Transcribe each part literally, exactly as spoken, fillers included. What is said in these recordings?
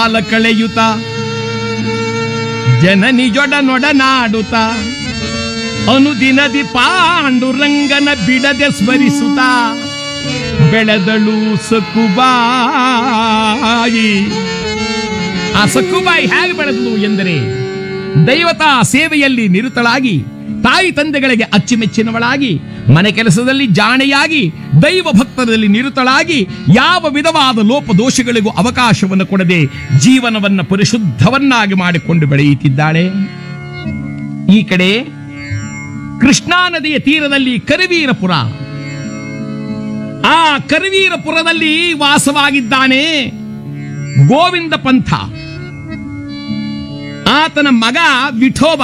ಕಾಲ ಕಳೆಯುತ್ತ ಜನನಿಜೊಡನೊಡನಾಡುತ್ತ ಅನುದಿನದಿ ಪಾಂಡುರಂಗನ ಬಿಡದೆ ಸ್ಮರಿಸುತ್ತ ಬೆಳೆದಳು ಸಕುಬಾಯಿ. ಆ ಸಕುಬಾಯಿ ಹೇಗೆ ಬೆಳೆದಳು ಎಂದರೆ ದೈವತಾ ಸೇವೆಯಲ್ಲಿ ನಿರತಳಾಗಿ, ತಾಯಿ ತಂದೆಗಳಿಗೆ ಅಚ್ಚುಮೆಚ್ಚಿನವಳಾಗಿ, ಮನೆ ಕೆಲಸದಲ್ಲಿ ಜಾಣೆಯಾಗಿ, ದೈವ ಭಕ್ತರಲ್ಲಿ ನಿರತಳಾಗಿ, ಯಾವ ವಿಧವಾದ ಲೋಪದೋಷಗಳಿಗೂ ಅವಕಾಶವನ್ನು ಕೊಡದೆ ಜೀವನವನ್ನು ಪರಿಶುದ್ಧವನ್ನಾಗಿ ಮಾಡಿಕೊಂಡು ಬೆಳೆಯುತ್ತಿದ್ದಾಳೆ. ಈ ಕಡೆ ಕೃಷ್ಣಾ ನದಿಯ ತೀರದಲ್ಲಿ ಕರವೀರಪುರ. ಆ ಕರವೀರಪುರದಲ್ಲಿ ವಾಸವಾಗಿದ್ದಾನೆ ಗೋವಿಂದ ಪಂಥ. ಆತನ ಮಗ ವಿಠೋಬ.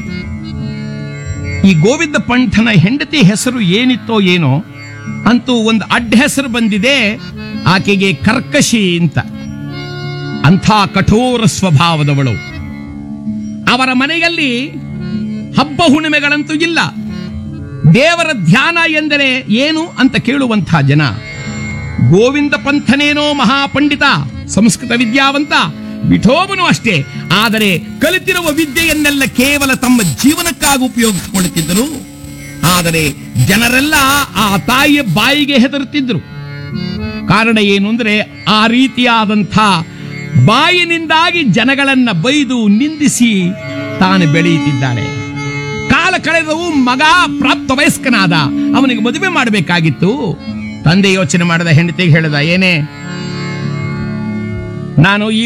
ಈ ಗೋವಿಂದ ಪಂಥನ ಹೆಂಡತಿ ಹೆಸರು ಏನಿತ್ತೋ ಏನೋ, ಅಂತೂ ಒಂದು ಅಡ್ಡ ಹೆಸರು ಬಂದಿದೆ ಆಕೆಗೆ, ಕರ್ಕಶಿ ಅಂತ. ಅಂಥ ಕಠೋರ ಸ್ವಭಾವದವಳು. ಅವರ ಮನೆಯಲ್ಲಿ ಹಬ್ಬ ಹುಣ್ಣಿಮೆಗಳಂತೂ ಇಲ್ಲ. ದೇವರ ಧ್ಯಾನ ಎಂದರೆ ಏನು ಅಂತ ಕೇಳುವಂಥ ಜನ. ಗೋವಿಂದ ಪಂಥನೇನೋ ಮಹಾಪಂಡಿತ, ಸಂಸ್ಕೃತ ವಿದ್ಯಾವಂತ, ವಿಠೋಬನು ಅಷ್ಟೇ. ಆದರೆ ಕಲಿತಿರುವ ವಿದ್ಯೆಯನ್ನೆಲ್ಲ ಕೇವಲ ತಮ್ಮ ಜೀವನಕ್ಕಾಗಿ ಉಪಯೋಗಿಸಿಕೊಳ್ಳುತ್ತಿದ್ದರು. ಆದರೆ ಜನರೆಲ್ಲ ಆ ತಾಯಿಯ ಬಾಯಿಗೆ ಹೆದರುತ್ತಿದ್ರು. ಕಾರಣ ಏನು ಅಂದ್ರೆ, ಆ ರೀತಿಯಾದಂಥ ಬಾಯಿನಿಂದಾಗಿ ಜನಗಳನ್ನ ಬೈದು ನಿಂದಿಸಿ ತಾನು ಬೆಳೆಯುತ್ತಿದ್ದಾಳೆ. ಕಾಲ ಕಳೆದವು. ಮಗ ಪ್ರಾಪ್ತ ವಯಸ್ಕನಾದ, ಅವನಿಗೆ ಮದುವೆ ಮಾಡಬೇಕಾಗಿತ್ತು. ತಂದೆ ಯೋಚನೆ ಮಾಡದ ಹೆಂಡತಿಗೆ ಹೇಳಿದ, ಏನೇ, ನಾನು ಈ